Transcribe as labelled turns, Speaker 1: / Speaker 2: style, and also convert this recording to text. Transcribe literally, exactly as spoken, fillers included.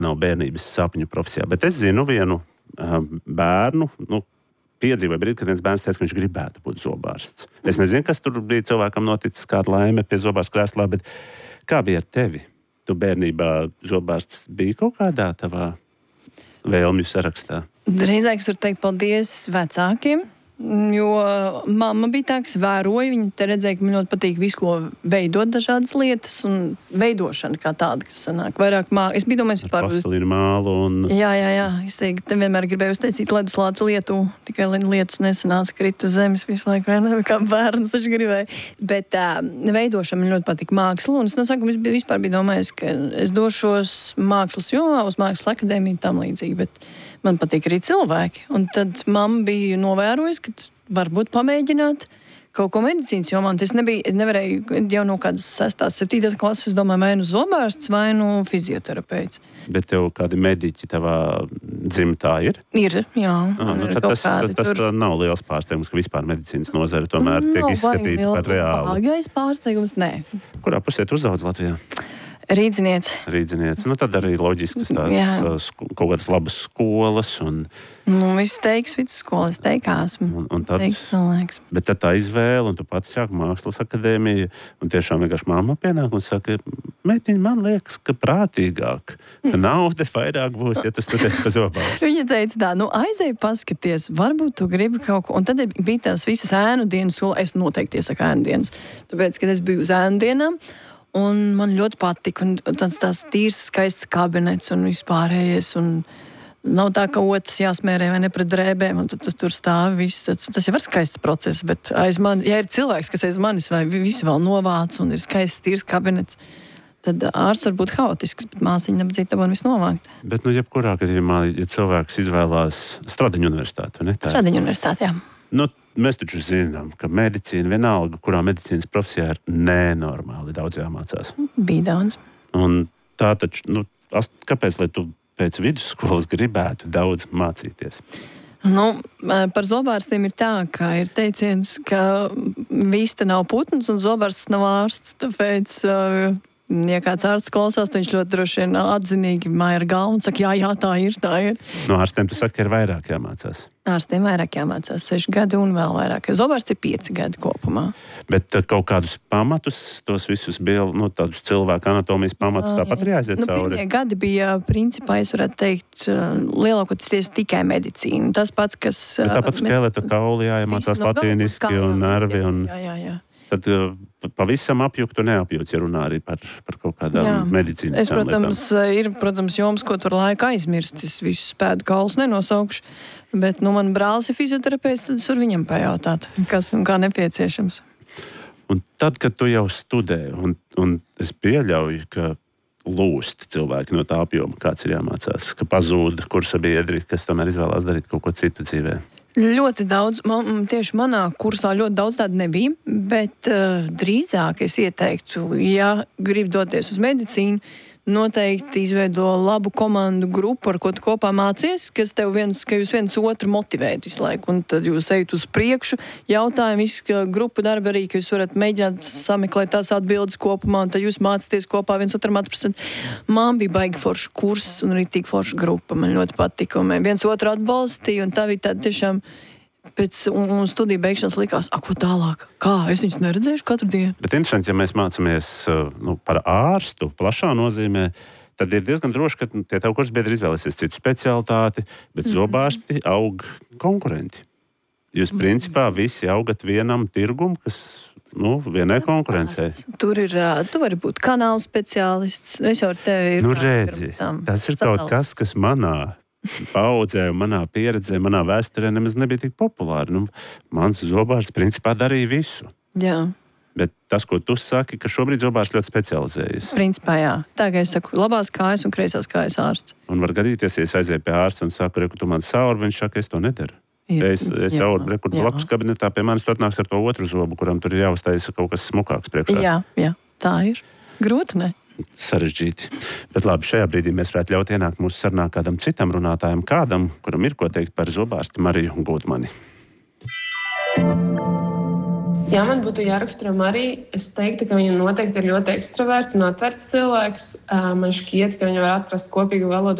Speaker 1: nav bērnības sapņu profesijā. Bet es zinu vienu uh, bērnu, nu, piedzīvoju brīdi, kad viens bērns teica, ka viņš gribētu būt zobārsts. Es nezinu, kas tur bija cilvēkam noticis, kāda laime pie zobārsta krēslā, bet kā bija ar tevi? Tu bērnībā zobārsts bija kaut kādā tavā vēlmju sarakstā?
Speaker 2: Drīzāk es varu teikt paldies vecākiem, jo mamma bija tā, kas vēroja, viņa te redzēja, ka man ļoti patīk visu, ko veidot dažādas lietas, un veidošana kā tāda, kas sanāk vairāk mā... Es biju domājis
Speaker 1: par pastelīnu mālu un...
Speaker 2: Jā, jā, jā. Es teiktu, te vienmēr gribēju uztaisīt leduslāci lietu, tikai lietus nesanāca krīt uz zemes visu laiku, vai ne, kā bērns taču gribēju. Bet uh, veidošana man ļoti patīk māksla, un es no sākuma vispār biju domājis, ka es došos mākslas jomā, uz mākslas akadēmiju tam līdzīgi, bet man patīk arī cilvēki. Un tad mamma bija novērojusi, ka varbūt pamēģināt kaut ko medicīnas jomā. Es nebiju, nevarēju jau no kādas sestās, septītās klases, es domāju, vai nu zobārsts, vai nu fizioterapeits.
Speaker 1: Bet tev kādi mediķi tavā dzimtā ir?
Speaker 2: Ir, jā.
Speaker 1: Ah, nu,
Speaker 2: ir
Speaker 1: tas
Speaker 2: kādi,
Speaker 1: tas
Speaker 2: tur...
Speaker 1: nav liels pārsteigums, ka vispār medicīnas nozare tomēr tiek izskatīta par reālu.
Speaker 2: Vāgais pārsteigums, nē.
Speaker 1: Kurā pusē tu uzaugs Latvijā?
Speaker 2: Rīdzinieci.
Speaker 1: Rīdzinieci. Nu, tad arī loģiski tās sku, kaut kādas labas skolas. Un,
Speaker 2: nu, viss teiks, viss skolas teikās.
Speaker 1: Un, un tad,
Speaker 2: teiks,
Speaker 1: bet tad tā izvēle, un tu pats sāk mākslas akadēmiju, un tiešām vienkārši mamma pienāk un saka, meitiņ, man liekas, ka prātīgāk, ka nauda vairāk būs, ja tu studēsi pa zobārstu.
Speaker 2: Viņa teica tā, nu aizēj paskaties, varbūt tu gribi kaut ko. Un tad bija tās visas ēnu dienas, es noteikti iesaku ēnu dienas, tāpēc, kad es biju uz ēnu dienām, un man ļoti patika, un tāds tās tīrs, skaists kabinets un vispārējais, un nav tā, ka otrs jāsmērē vai ne pret drēbēm, un tu, tu tur stāvi viss. Tas, tas jau ir skaists process, bet aiz mani, ja ir cilvēks, kas aiz manis vai visu vēl novāc, un ir skaists, tīrs kabinets, tad ārsts var būt haotisks, bet māsiņa nebadzīja dabūna visu novākt.
Speaker 1: Bet, nu, jebkurā gadījumā, ja cilvēks izvēlās Stradiņu universitāti, vai ne? Tā?
Speaker 2: Stradiņu universitāti, jā.
Speaker 1: Nu, mēs taču zinām, ka medicīna vienalga, kurā medicīnas profesijā ir nenormāli daudz jāmācās.
Speaker 2: Bija daudz.
Speaker 1: Un tā taču, nu, kāpēc, lai tu pēc vidusskolas gribētu daudz mācīties?
Speaker 2: Nu, par zobārstiem ir tā, ka ir teiciens, ka vīsta nav putns un zobārsts nav ārsts, tāpēc... Uh, Ja kāds ārsts klausās, tad viņš ļoti droši vien atzinīgi māja ar galvu un saka, jā, jā, tā ir, tā ir.
Speaker 1: No ārstiem tu saki, ka ir vairāk jāmācās.
Speaker 2: Ārstiem vairāk jāmācās, seši gadi un vēl vairāk. Zobārsts ir pieci gadi kopumā.
Speaker 1: Bet kaut kādus pamatus, tos visus bija, nu, tādus cilvēku anatomijas pamatus, tāpat arī aiziet
Speaker 2: nu,
Speaker 1: cauri.
Speaker 2: Pirmie gadi bija, principā, es varētu teikt, lielākoties tikai medicīna. Tas pats, kas...
Speaker 1: Bet tāpat skeleta kauli jāiemācās latīniski un nervi un...
Speaker 2: Jā, jā, jā.
Speaker 1: Tad pavisam apjuktu neapjūts, ja runā arī par, par kaut kādām jā. medicīnas
Speaker 2: es, protams, lietām. Ir, protams, joms, ko tur laika aizmirst. Es visus pēdu kaulus nenosaukšu, bet, nu, man brālis ir fizioterapeits, tad es varu viņam pajautāt, kas un kā nepieciešams.
Speaker 1: Un tad, kad tu jau studē, un, un es pieļauju, ka lūst cilvēki no tā apjoma, kāds ir jāmācās, ka pazūd kursa biedri, kas tomēr izvēlās darīt kaut ko citu dzīvē.
Speaker 2: Ļoti daudz, man, tieši manā kursā ļoti daudz tādu nebija, bet uh, drīzāk es ieteiktu, ja grib doties uz medicīnu, noteikti izveido labu komandu grupu, ar ko tu kopā mācies, kas tev viens, ka jūs viens otru motivēt visu laiku, un tad jūs ejat uz priekšu, jautājumi, visu grupu darba arī, ka jūs varat mēģināt sameklēt tās atbildes kopumā, un tad jūs mācāties kopā viens otram atprasēt. Man bija baigi forša kurs un arī tik forša grupa, man ļoti patika, un mēs viens otru atbalstīja, un tā bija tāda tiešām pēc un, un studiju beigšanas likās, ak, ko tālāk? Kā? Es viņus neredzēšu katru dienu.
Speaker 1: Bet interesanti, ja mēs mācāmies nu, par ārstu plašā nozīmē, tad ir diezgan droši, ka tie tavu kursu biedri izvēlēsies citu specialitāti, bet mm-hmm. zobārsti aug konkurenti. Jūs principā visi augat vienam tirgum, kas, nu, vienai konkurencei.
Speaker 2: Tur ir, tu vari būt kanāla speciālists. Es jau ar tevi ir.
Speaker 1: Nu, redzi, tas ir kaut kas, kas manā paudzē, manā pieredzē, manā vēsturē nemaz nebija tik populāri. Nu, mans zobārsts principā darīja visu.
Speaker 2: Jā.
Speaker 1: Bet tas, ko tu saki, ka šobrīd zobārsts ļoti specializējas.
Speaker 2: Principā, jā. Tā kā es saku, labās kājas un kreisās kājas ārsts.
Speaker 1: Un var gadīties, ja es aizēju pie ārsta un saku, reku, tu man saurbi, viņš saka, es to nedaru.
Speaker 2: Ir,
Speaker 1: es es saurbi, reku, blakus kabinetā pie manis tu atnāks ar to otru zobu, kuram tur ir jāuztaisa kaut kas smukāks priekšā.
Speaker 2: Jā, jā, tā ir. Grūti, ne?
Speaker 1: Sarežģīti. Bet labi, šajā brīdī mēs varētu ļaut ienākt mūsu sarunā kādam citam runātājam, kādam, kuram ir ko teikt par zobārsti Mariju Gūtmani.
Speaker 3: Ja man būtu jāraksturo Mariju, es teiktu, ka viņa noteikti ir ļoti ekstraverts un atvērts cilvēks. Man šķiet, ka viņa var atrast kopīgu valodu